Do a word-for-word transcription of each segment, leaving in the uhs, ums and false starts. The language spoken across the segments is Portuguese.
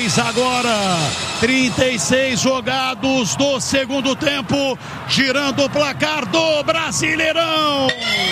três agora, trinta e seis jogados do segundo tempo, girando o placar do Brasileirão.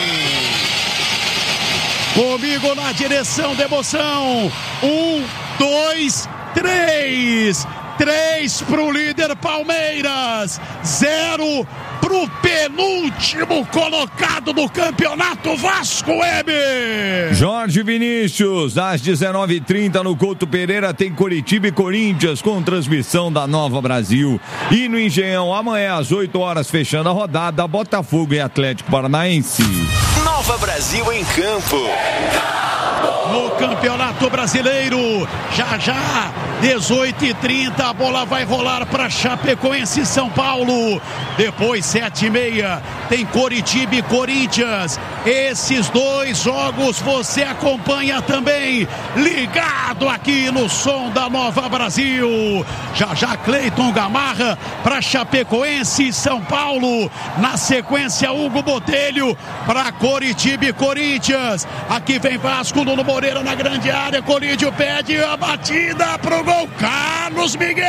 Comigo na direção da emoção, um, dois, três, três pro líder Palmeiras, zero pro penúltimo colocado do campeonato Vasco Web. Jorge Vinícius, às dezenove e trinta no Couto Pereira tem Coritiba e Corinthians com transmissão da Nova Brasil. E no Engenhão amanhã às oito horas fechando a rodada, Botafogo e Atlético Paranaense. Nova Brasil em campo. No Campeonato Brasileiro, já já, dezoito e trinta, a bola vai rolar para Chapecoense e São Paulo. Depois, sete e meia, tem Coritiba e Corinthians. Esses dois jogos você acompanha também, ligado aqui no som da Nova Brasil. Já já, Cleiton Gamarra para Chapecoense e São Paulo. Na sequência, Hugo Botelho para Coritiba e Corinthians. Aqui vem Vasco, Nuno Moreira na grande área, Colídio pede a batida pro gol, Carlos Miguel.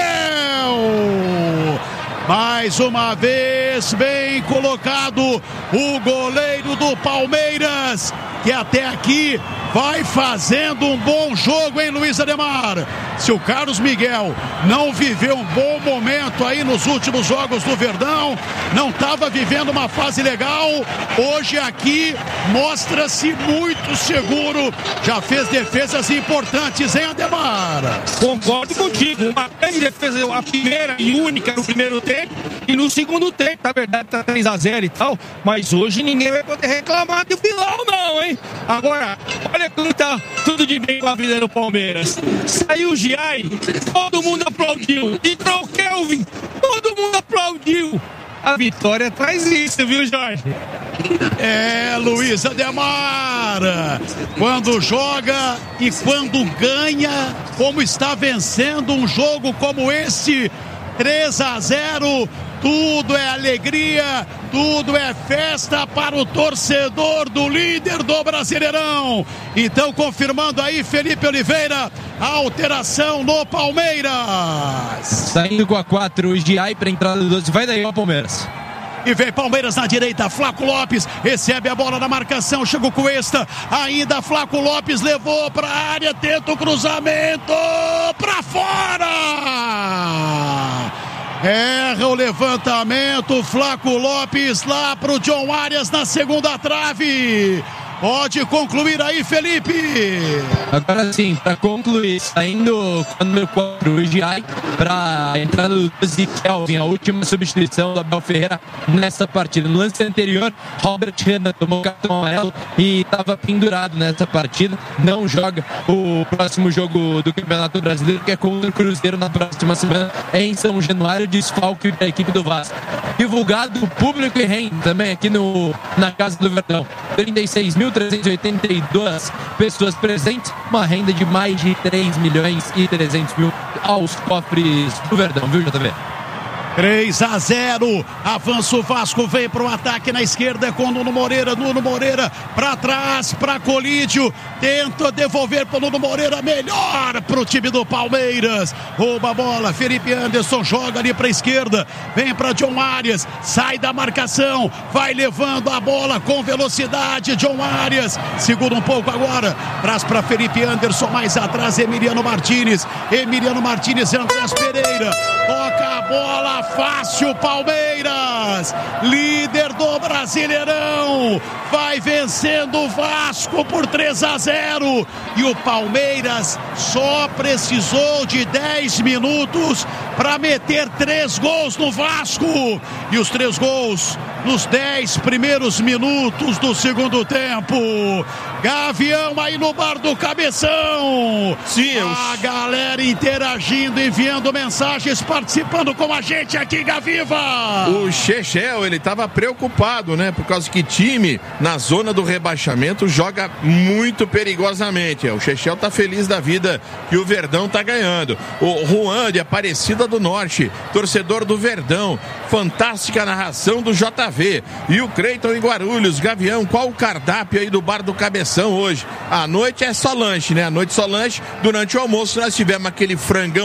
Mais uma vez, bem colocado o goleiro do Palmeiras, que até aqui vai fazendo um bom jogo, hein, Luiz Ademar? Se o Carlos Miguel não viveu um bom momento aí nos últimos jogos do Verdão, não estava vivendo uma fase legal, hoje aqui mostra-se muito seguro, já fez defesas importantes, hein, Ademar? Concordo contigo, uma grande defesa, a primeira e única no primeiro tempo, e no segundo tempo, na verdade tá três a zero e tal, mas hoje ninguém vai poder reclamar do final não, hein? Agora, olha como tá tudo de bem com a vida do Palmeiras. Saiu o Giai, todo mundo aplaudiu. Entrou o Kelvin, todo mundo aplaudiu. A vitória traz isso, viu, Jorge? É, Luiz Ademar, quando joga e quando ganha, como está vencendo um jogo como esse, três a zero, tudo é alegria, tudo é festa para o torcedor do líder do Brasileirão. Então, confirmando aí, Felipe Oliveira, a alteração no Palmeiras. Saindo com a quatro, o Giai para entrada do doze, vai daí o Palmeiras. E vem Palmeiras na direita, Flaco Lopes recebe a bola na marcação, chega o Cuesta, ainda Flaco Lopes levou para a área, tenta o cruzamento, para fora! Erra o levantamento, Flaco Lopes lá pro John Arias na segunda trave. Pode concluir aí, Felipe. Agora sim, para concluir, saindo com o número quatro, o Giai, para a entrada do doze, Kelvin, a última substituição do Abel Ferreira nessa partida. No lance anterior, Robert Renan tomou cartão amarelo e estava pendurado nessa partida. Não joga o próximo jogo do Campeonato Brasileiro, que é contra o Cruzeiro na próxima semana em São Januário, desfalque da equipe do Vasco. Divulgado público e renda também aqui no, na Casa do Verdão. trinta e seis mil trezentas e oitenta e duas pessoas presentes, uma renda de mais de três milhões e trezentos mil aos cofres do Verdão, viu, J V? três a zero, avança o Vasco, vem para o ataque na esquerda com Nuno Moreira, Nuno Moreira para trás, para Colídio, tenta devolver para Nuno Moreira, melhor para o time do Palmeiras, rouba a bola, Felipe Anderson joga ali para a esquerda, vem para John Arias, sai da marcação, vai levando a bola com velocidade, John Arias, segura um pouco agora, traz para Felipe Anderson, mais atrás Emiliano Martínez, Emiliano Martínez e Andrés Pereira, toca a bola, fácil Palmeiras, líder do Brasileirão, vai vencendo o Vasco por três a zero, e o Palmeiras só precisou de dez minutos para meter três gols no Vasco, e os três gols nos dez primeiros minutos do segundo tempo. Gavião aí no bar do Cabeção. Sim, eu... a galera interagindo, enviando mensagens, participando com a gente aqui, Gaviva. O Chechel, ele estava preocupado, né? Por causa que time na zona do rebaixamento joga muito perigosamente. O Chechel tá feliz da vida que o Verdão tá ganhando. O Juan de Aparecida do Norte, torcedor do Verdão, fantástica narração do J V. E o Cleiton em Guarulhos, Gavião, qual o cardápio aí do bar do Cabeção hoje? À noite é só lanche, né? À noite só lanche. Durante o almoço nós tivemos aquele frangão